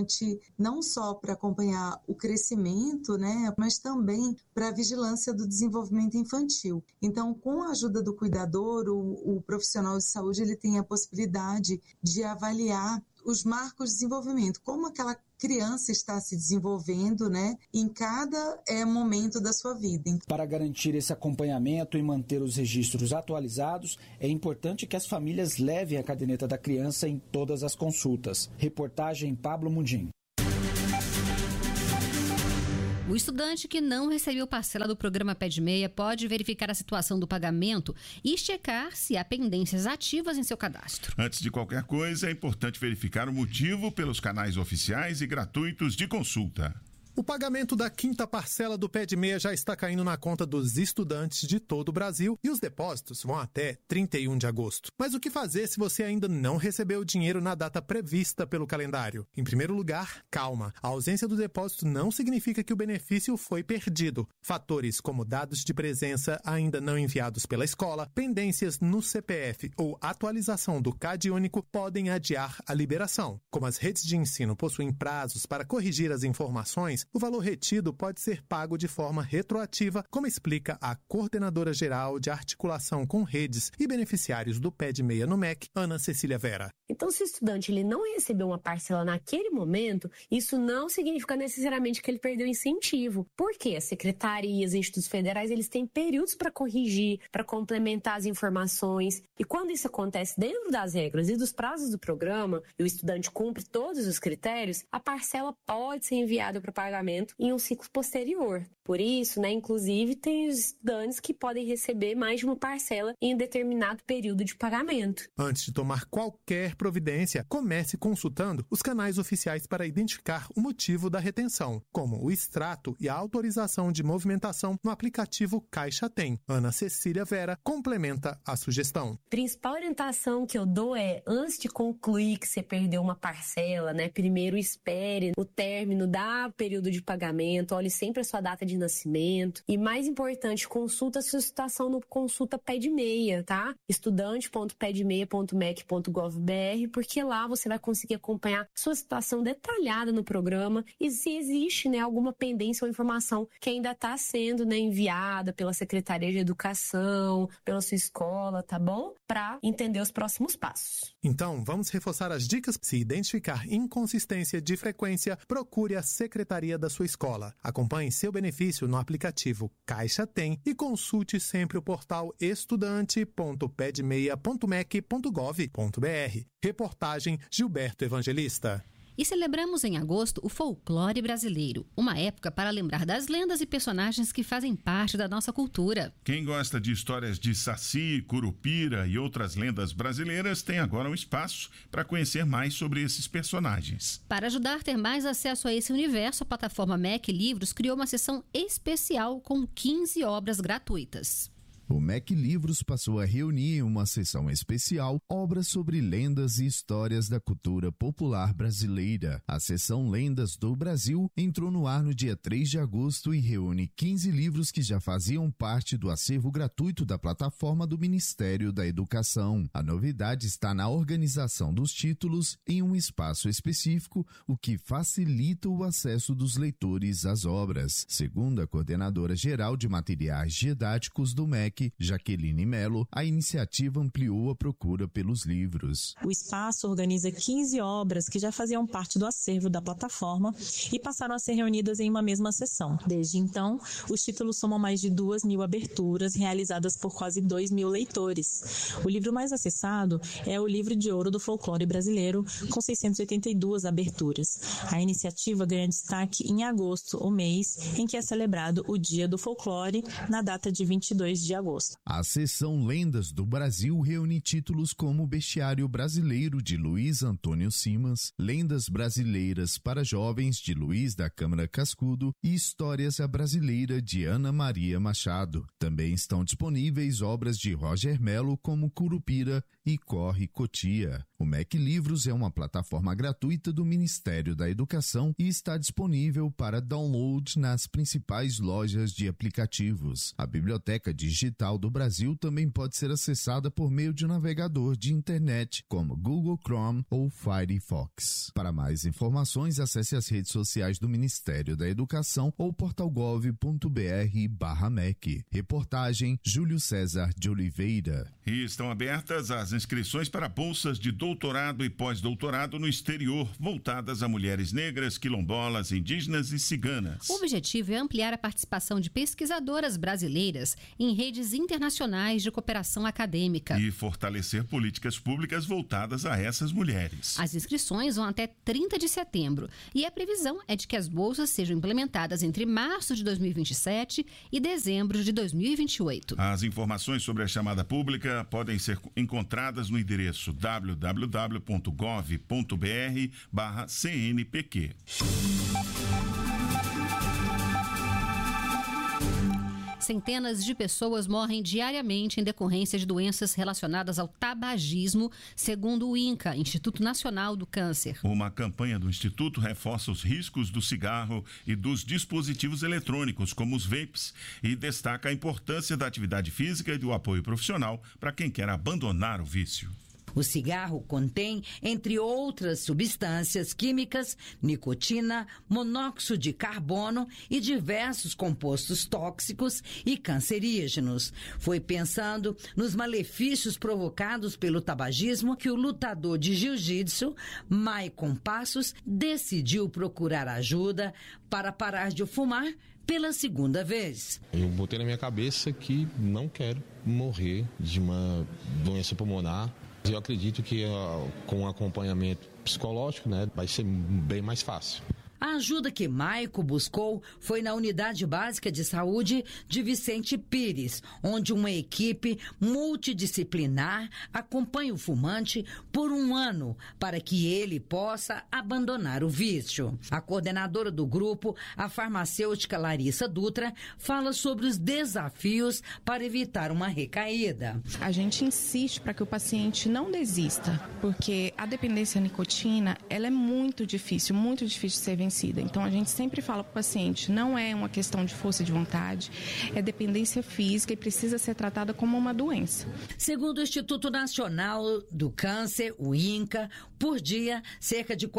importante não só para acompanhar o crescimento, né, mas também para a vigilância do desenvolvimento infantil. Então, com a ajuda do cuidador, o profissional de saúde ele tem a possibilidade de avaliar os marcos de desenvolvimento, como aquela criança está se desenvolvendo, né, em cada momento da sua vida. Para garantir esse acompanhamento e manter os registros atualizados, é importante que as famílias levem a caderneta da criança em todas as consultas. Reportagem Pablo Mundim. O estudante que não recebeu parcela do programa Pé de Meia pode verificar a situação do pagamento e checar se há pendências ativas em seu cadastro. Antes de qualquer coisa, é importante verificar o motivo pelos canais oficiais e gratuitos de consulta. O pagamento da 5ª parcela do Pé de Meia já está caindo na conta dos estudantes de todo o Brasil e os depósitos vão até 31 de agosto. Mas o que fazer se você ainda não recebeu o dinheiro na data prevista pelo calendário? Em primeiro lugar, calma. A ausência do depósito não significa que o benefício foi perdido. Fatores como dados de presença ainda não enviados pela escola, pendências no CPF ou atualização do CAD único podem adiar a liberação. Como as redes de ensino possuem prazos para corrigir as informações, o valor retido pode ser pago de forma retroativa, como explica a coordenadora geral de articulação com redes e beneficiários do Pé de Meia no MEC, Ana Cecília Vera. Então, se o estudante ele não recebeu uma parcela naquele momento, isso não significa necessariamente que ele perdeu incentivo. Por quê? As secretarias, institutos federais, eles têm períodos para corrigir, para complementar as informações. E quando isso acontece dentro das regras e dos prazos do programa, e o estudante cumpre todos os critérios, a parcela pode ser enviada para pagamento em um ciclo posterior. Por isso, inclusive, tem os estudantes que podem receber mais de uma parcela em um determinado período de pagamento. Antes de tomar qualquer providência, comece consultando os canais oficiais para identificar o motivo da retenção, como o extrato e a autorização de movimentação no aplicativo Caixa Tem. Ana Cecília Vera complementa a sugestão. A principal orientação que eu dou é, antes de concluir que você perdeu uma parcela, primeiro espere o término da período de pagamento, olhe sempre a sua data de nascimento e, mais importante, consulta a sua situação no Consulta Pé de Meia, tá? estudante.pedemeia.mec.gov.br, porque lá você vai conseguir acompanhar sua situação detalhada no programa e se existe, alguma pendência ou informação que ainda está sendo, enviada pela Secretaria de Educação, pela sua escola, tá bom? Para entender os próximos passos. Então, vamos reforçar as dicas. Se identificar inconsistência de frequência, procure a secretaria da sua escola. Acompanhe seu benefício no aplicativo Caixa Tem e consulte sempre o portal estudante.pedemeia.mec.gov.br. Reportagem Gilberto Evangelista. E celebramos em agosto o folclore brasileiro, uma época para lembrar das lendas e personagens que fazem parte da nossa cultura. Quem gosta de histórias de Saci, Curupira e outras lendas brasileiras tem agora um espaço para conhecer mais sobre esses personagens. Para ajudar a ter mais acesso a esse universo, a plataforma MEC Livros criou uma seção especial com 15 obras gratuitas. O MEC Livros passou a reunir em uma seção especial obras sobre lendas e histórias da cultura popular brasileira. A seção Lendas do Brasil entrou no ar no dia 3 de agosto e reúne 15 livros que já faziam parte do acervo gratuito da plataforma do Ministério da Educação. A novidade está na organização dos títulos em um espaço específico, o que facilita o acesso dos leitores às obras. Segundo a coordenadora geral de materiais didáticos do MEC, Jaqueline Mello, a iniciativa ampliou a procura pelos livros. O espaço organiza 15 obras que já faziam parte do acervo da plataforma e passaram a ser reunidas em uma mesma sessão. Desde então, os títulos somam mais de 2.000 aberturas realizadas por quase 2.000 leitores. O livro mais acessado é o Livro de Ouro do Folclore Brasileiro, com 682 aberturas. A iniciativa ganha destaque em agosto, o mês em que é celebrado o Dia do Folclore, na data de 22 de agosto. A seção Lendas do Brasil reúne títulos como Bestiário Brasileiro, de Luiz Antônio Simas, Lendas Brasileiras para Jovens, de Luiz da Câmara Cascudo, e Histórias à Brasileira, de Ana Maria Machado. Também estão disponíveis obras de Roger Mello, como Curupira e Corre Cotia. O MEC Livros é uma plataforma gratuita do Ministério da Educação e está disponível para download nas principais lojas de aplicativos. A biblioteca digital digital do Brasil também pode ser acessada por meio de navegador de internet, como Google Chrome ou Firefox. Para mais informações, acesse as redes sociais do Ministério da Educação ou portalgov.br/MEC. Reportagem Júlio César de Oliveira. E estão abertas as inscrições para bolsas de doutorado e pós-doutorado no exterior, voltadas a mulheres negras, quilombolas, indígenas e ciganas. O objetivo é ampliar a participação de pesquisadoras brasileiras em redes internacionais de cooperação acadêmica. E fortalecer políticas públicas voltadas a essas mulheres. As inscrições vão até 30 de setembro e a previsão é de que as bolsas sejam implementadas entre março de 2027 e dezembro de 2028. As informações sobre a chamada pública podem ser encontradas no endereço www.gov.br/CNPq. Centenas de pessoas morrem diariamente em decorrência de doenças relacionadas ao tabagismo, segundo o INCA, Instituto Nacional do Câncer. Uma campanha do Instituto reforça os riscos do cigarro e dos dispositivos eletrônicos, como os vapes, e destaca a importância da atividade física e do apoio profissional para quem quer abandonar o vício. O cigarro contém, entre outras substâncias químicas, nicotina, monóxido de carbono e diversos compostos tóxicos e cancerígenos. Foi pensando nos malefícios provocados pelo tabagismo que o lutador de jiu-jitsu, Maicon Passos, decidiu procurar ajuda para parar de fumar pela segunda vez. Eu botei na minha cabeça que não quero morrer de uma doença pulmonar. Eu acredito que com acompanhamento psicológico, vai ser bem mais fácil. A ajuda que Maico buscou foi na Unidade Básica de Saúde de Vicente Pires, onde uma equipe multidisciplinar acompanha o fumante por um ano para que ele possa abandonar o vício. A coordenadora do grupo, a farmacêutica Larissa Dutra, fala sobre os desafios para evitar uma recaída. A gente insiste para que o paciente não desista, porque a dependência à nicotina ela é muito difícil de ser vencida. Então, a gente sempre fala para o paciente, não é uma questão de força de vontade, é dependência física e precisa ser tratada como uma doença. Segundo o Instituto Nacional do Câncer, o INCA, por dia, cerca de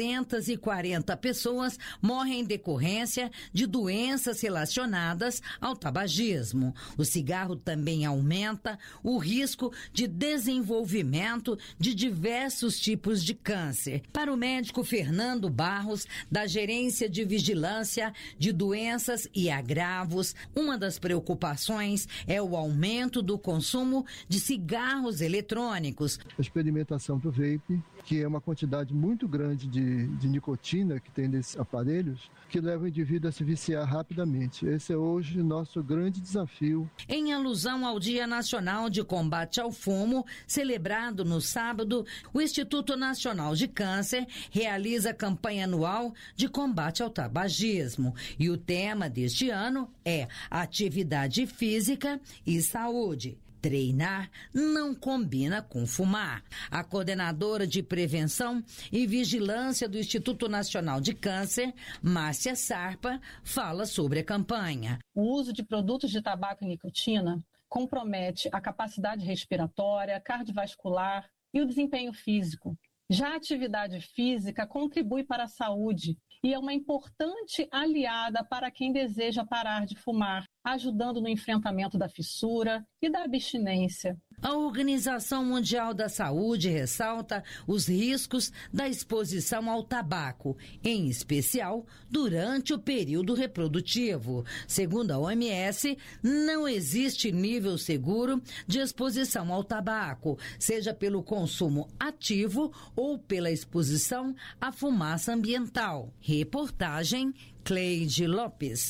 440 pessoas morrem em decorrência de doenças relacionadas ao tabagismo. O cigarro também aumenta o risco de desenvolvimento de diversos tipos de câncer. Para o médico Fernando Barros, da Gerência de Vigilância de Doenças e Agravos, uma das preocupações é o aumento do consumo de cigarros eletrônicos. A experimentação do vape, que é uma quantidade muito grande de nicotina que tem nesses aparelhos, que leva o indivíduo a se viciar rapidamente. Esse é hoje o nosso grande desafio. Em alusão ao Dia Nacional de Combate ao Fumo, celebrado no sábado, o Instituto Nacional de Câncer realiza a campanha anual de combate ao tabagismo. E o tema deste ano é atividade física e saúde. Treinar não combina com fumar. A coordenadora de prevenção e vigilância do Instituto Nacional de Câncer, Márcia Sarpa, fala sobre a campanha. O uso de produtos de tabaco e nicotina compromete a capacidade respiratória, cardiovascular e o desempenho físico. Já a atividade física contribui para a saúde e é uma importante aliada para quem deseja parar de fumar, ajudando no enfrentamento da fissura e da abstinência. A Organização Mundial da Saúde ressalta os riscos da exposição ao tabaco, em especial durante o período reprodutivo. Segundo a OMS, não existe nível seguro de exposição ao tabaco, seja pelo consumo ativo ou pela exposição à fumaça ambiental. Reportagem Cleide Lopes.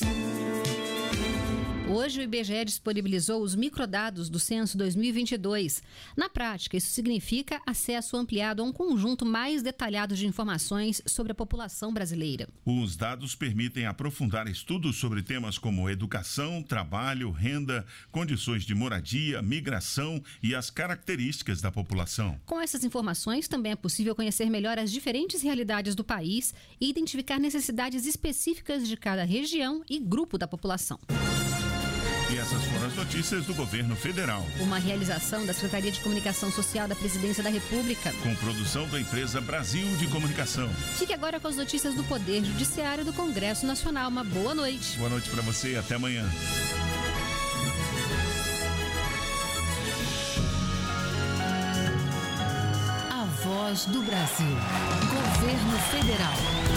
Hoje, o IBGE disponibilizou os microdados do Censo 2022. Na prática, isso significa acesso ampliado a um conjunto mais detalhado de informações sobre a população brasileira. Os dados permitem aprofundar estudos sobre temas como educação, trabalho, renda, condições de moradia, migração e as características da população. Com essas informações, também é possível conhecer melhor as diferentes realidades do país e identificar necessidades específicas de cada região e grupo da população. E essas foram as notícias do governo federal. Uma realização da Secretaria de Comunicação Social da Presidência da República. Com produção da empresa Brasil de Comunicação. Fique agora com as notícias do Poder Judiciário do Congresso Nacional. Uma boa noite. Boa noite para você e até amanhã. A Voz do Brasil. Governo Federal.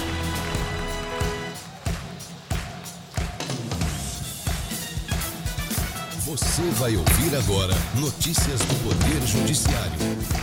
Você vai ouvir agora notícias do Poder Judiciário.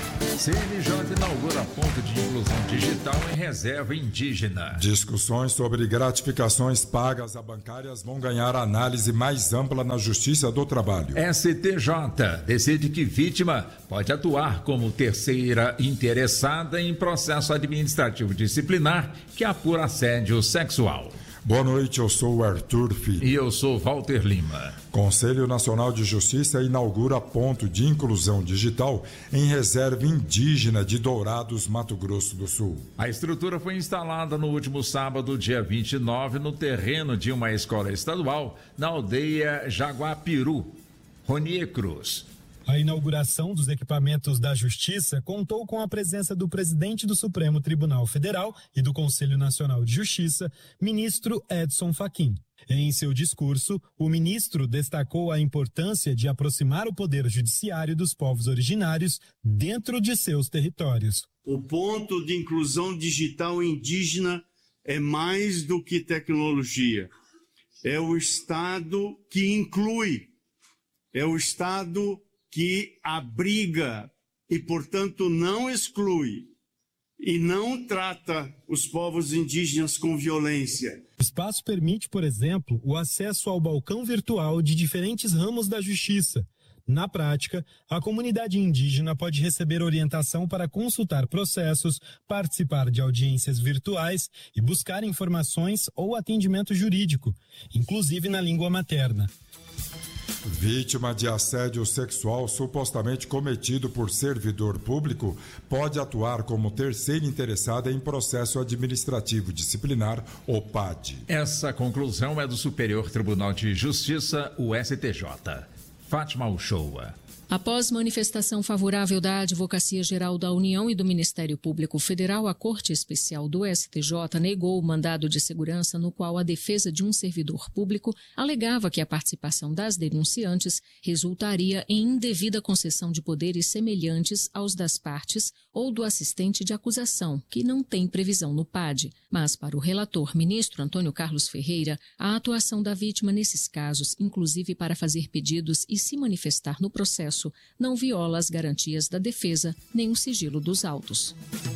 CNJ inaugura ponto de inclusão digital em reserva indígena. Discussões sobre gratificações pagas a bancárias vão ganhar análise mais ampla na Justiça do Trabalho. STJ decide que vítima pode atuar como terceira interessada em processo administrativo disciplinar que apura assédio sexual. Boa noite, eu sou o Arthur Filho. E eu sou Walter Lima. Conselho Nacional de Justiça inaugura ponto de inclusão digital em reserva indígena de Dourados, Mato Grosso do Sul. A estrutura foi instalada no último sábado, dia 29, no terreno de uma escola estadual na aldeia Jaguapiru, Ronier Cruz. A inauguração dos equipamentos da Justiça contou com a presença do presidente do Supremo Tribunal Federal e do Conselho Nacional de Justiça, ministro Edson Fachin. Em seu discurso, o ministro destacou a importância de aproximar o poder judiciário dos povos originários dentro de seus territórios. O ponto de inclusão digital indígena é mais do que tecnologia. É o Estado que inclui, é o Estado que abriga e, portanto, não exclui e não trata os povos indígenas com violência. O espaço permite, por exemplo, o acesso ao balcão virtual de diferentes ramos da justiça. Na prática, a comunidade indígena pode receber orientação para consultar processos, participar de audiências virtuais e buscar informações ou atendimento jurídico, inclusive na língua materna. Vítima de assédio sexual supostamente cometido por servidor público pode atuar como terceira interessada em processo administrativo disciplinar, ou PAD. Essa conclusão é do Superior Tribunal de Justiça, o STJ. Fátima Uchoa. Após manifestação favorável da Advocacia Geral da União e do Ministério Público Federal, a Corte Especial do STJ negou o mandado de segurança no qual a defesa de um servidor público alegava que a participação das denunciantes resultaria em indevida concessão de poderes semelhantes aos das partes ou do assistente de acusação, que não tem previsão no PAD. Mas, para o relator, ministro Antônio Carlos Ferreira, a atuação da vítima nesses casos, inclusive para fazer pedidos e se manifestar no processo, não viola as garantias da defesa nem o sigilo dos autos.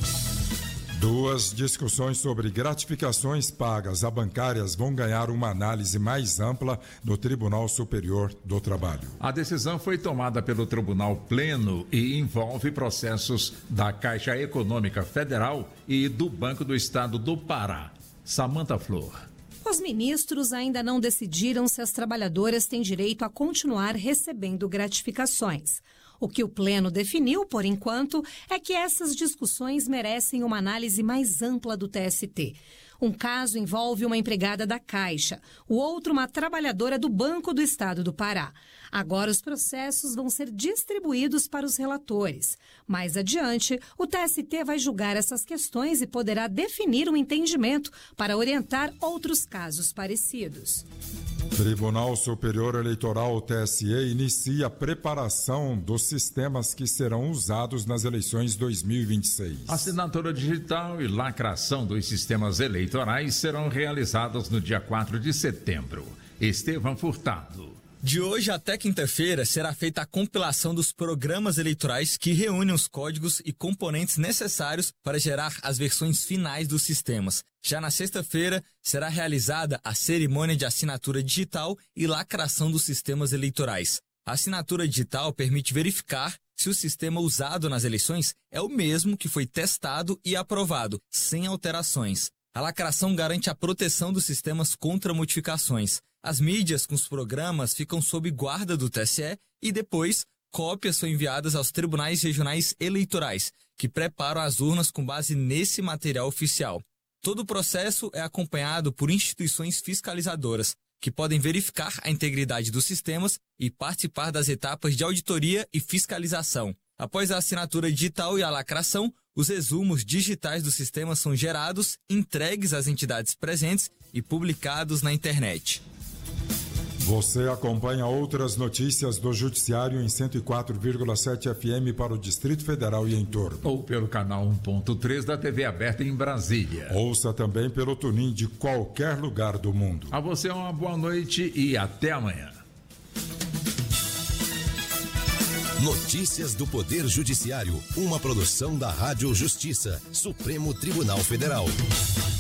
Duas discussões sobre gratificações pagas a bancárias vão ganhar uma análise mais ampla no Tribunal Superior do Trabalho. A decisão foi tomada pelo Tribunal Pleno e envolve processos da Caixa Econômica Federal e do Banco do Estado do Pará. Samanta Flor. Os ministros ainda não decidiram se as trabalhadoras têm direito a continuar recebendo gratificações. O que o Pleno definiu, por enquanto, é que essas discussões merecem uma análise mais ampla do TST. Um caso envolve uma empregada da Caixa, o outro uma trabalhadora do Banco do Estado do Pará. Agora os processos vão ser distribuídos para os relatores. Mais adiante, o TST vai julgar essas questões e poderá definir um entendimento para orientar outros casos parecidos. Tribunal Superior Eleitoral, TSE, inicia a preparação dos sistemas que serão usados nas eleições 2026. Assinatura digital e lacração dos sistemas eleitorais serão realizadas no dia 4 de setembro. Estevão Furtado. De hoje até quinta-feira será feita a compilação dos programas eleitorais que reúnem os códigos e componentes necessários para gerar as versões finais dos sistemas. Já na sexta-feira será realizada a cerimônia de assinatura digital e lacração dos sistemas eleitorais. A assinatura digital permite verificar se o sistema usado nas eleições é o mesmo que foi testado e aprovado, sem alterações. A lacração garante a proteção dos sistemas contra modificações. As mídias com os programas ficam sob guarda do TSE e depois cópias são enviadas aos tribunais regionais eleitorais, que preparam as urnas com base nesse material oficial. Todo o processo é acompanhado por instituições fiscalizadoras, que podem verificar a integridade dos sistemas e participar das etapas de auditoria e fiscalização. Após a assinatura digital e a lacração, os resumos digitais do sistema são gerados, entregues às entidades presentes e publicados na internet. Você acompanha outras notícias do Judiciário em 104,7 FM para o Distrito Federal e em torno. Ou pelo canal 1.3 da TV aberta em Brasília. Ouça também pelo TuneIn de qualquer lugar do mundo. A você uma boa noite e até amanhã. Notícias do Poder Judiciário, uma produção da Rádio Justiça, Supremo Tribunal Federal.